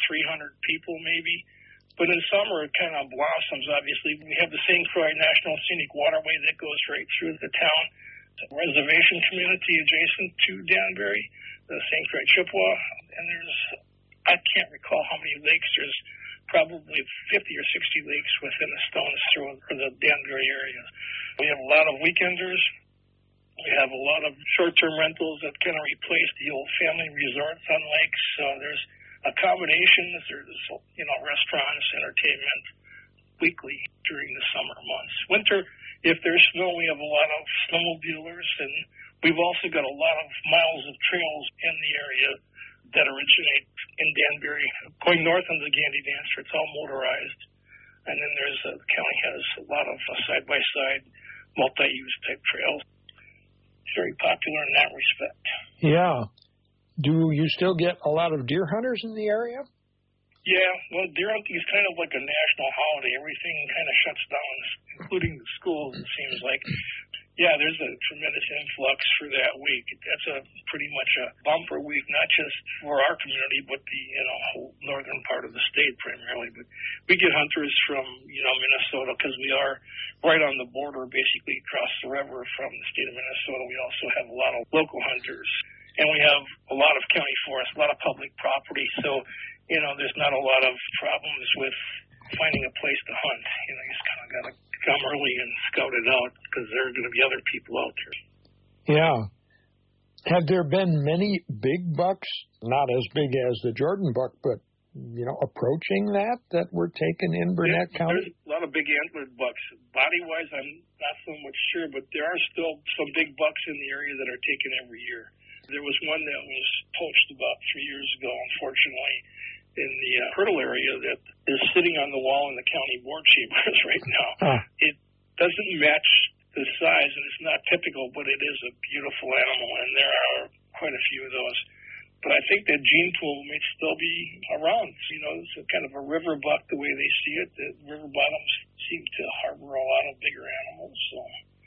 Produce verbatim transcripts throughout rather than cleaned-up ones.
three hundred people maybe. But in summer, it kind of blossoms, obviously. We have the Saint Croix National Scenic Waterway that goes right through the town. It's a reservation community adjacent to Danbury, the Saint Croix Chippewa. And there's, I can't recall how many lakes. There's probably fifty or sixty lakes within a stone's throw of the Danbury area. We have a lot of weekenders. We have a lot of short-term rentals that kind of replace the old family resorts on lakes. So there's accommodations, there's, you know, restaurants, entertainment weekly during the summer months. Winter, if there's snow, we have a lot of snowmobilers, and we've also got a lot of miles of trails in the area that originate in Danbury. Going north on the Gandy Dancer, it's all motorized. And then there's, uh, the county has a lot of uh, side-by-side, multi-use type trails. It's very popular in that respect. Yeah. Do you still get a lot of deer hunters in the area? Yeah, well, deer hunting is kind of like a national holiday. Everything kind of shuts down, including the schools, it seems like. Yeah, there's a tremendous influx for that week. That's a pretty much a bumper week, not just for our community, but the, you know, whole northern part of the state primarily. But we get hunters from, you know, Minnesota because we are right on the border, basically across the river from the state of Minnesota. We also have a lot of local hunters. And we have a lot of county forests, a lot of public property. So, you know, there's not a lot of problems with finding a place to hunt. You know, you just kind of got to come early and scout it out because there are going to be other people out there. Yeah. Have there been many big bucks, not as big as the Jordan buck, but, you know, approaching that, that were taken in Burnett yeah, County? There's a lot of big antlered bucks. Body-wise, I'm not so much sure, but there are still some big bucks in the area that are taken every year. There was one that was poached about three years ago, unfortunately, in the uh, Hurdle area that is sitting on the wall in the county board chambers right now. Huh. It doesn't match the size, and it's not typical, but it is a beautiful animal, and there are quite a few of those. But I think that gene pool may still be around. You know, it's a kind of a river buck the way they see it. The river bottoms seem to harbor a lot of bigger animals, so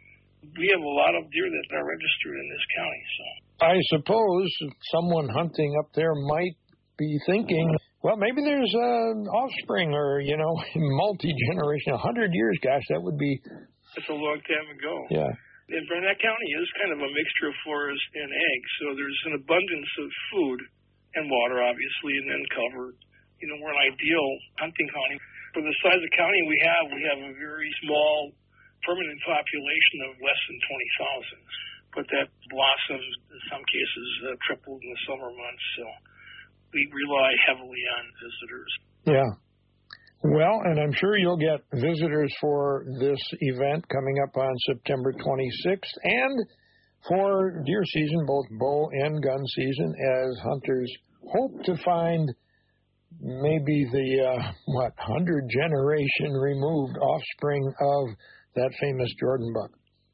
we have a lot of deer that are registered in this county. So I suppose someone hunting up there might be thinking, well, maybe there's an offspring or, you know, multi-generation. A hundred years, gosh, that would be... That's a long time ago. Yeah. And Burnett County is kind of a mixture of forest and ag, so there's an abundance of food and water, obviously, and then cover. You know, we're an ideal hunting county. For the size of county we have, we have a very small permanent population of less than twenty thousand. But that blossoms, in some cases, uh, tripled in the summer months. So we rely heavily on visitors. Yeah. Well, and I'm sure you'll get visitors for this event coming up on September twenty-sixth and for deer season, both bow and gun season, as hunters hope to find maybe the, uh, what, hundred-generation removed offspring of that famous Jordan buck.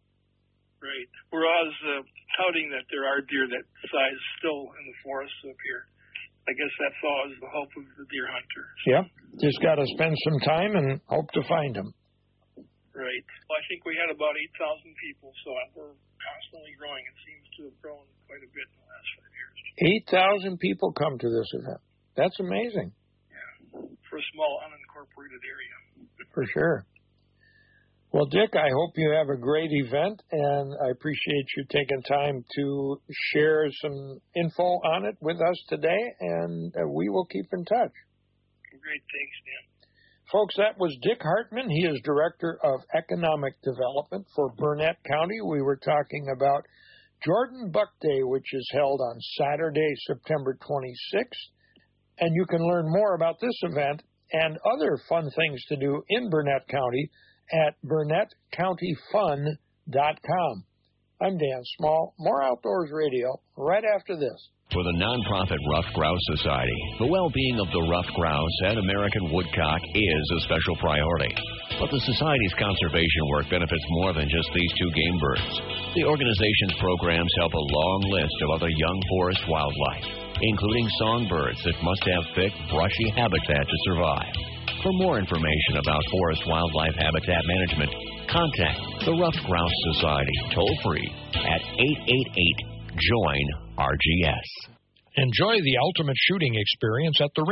Right. We're always uh, touting that there are deer that size still in the forests up here. I guess that's always the hope of the deer hunter. Yeah. Just got to spend some time and hope to find them. Right. Well, I think we had about eight thousand people, so we're constantly growing. It seems to have grown quite a bit in the last five years. eight thousand people come to this event. That's amazing. Yeah. For a small, unincorporated area. For sure. Well, Dick, I hope you have a great event, and I appreciate you taking time to share some info on it with us today, and we will keep in touch. Great. Thanks, Dan. Folks, that was Dick Hartman. He is Director of Economic Development for Burnett County. We were talking about Jordan Buck Day, which is held on Saturday, September twenty-sixth, and you can learn more about this event and other fun things to do in Burnett County at Burnett County Fun dot com. I'm Dan Small. More Outdoors Radio right after this. For the nonprofit Ruffed Grouse Society, the well-being of the ruffed grouse and American woodcock is a special priority. But the Society's conservation work benefits more than just these two game birds. The organization's programs help a long list of other young forest wildlife, including songbirds that must have thick, brushy habitat to survive. For more information about forest wildlife habitat management, contact the Ruffed Grouse Society toll-free at eight eight eight, join R G S. Enjoy the ultimate shooting experience at the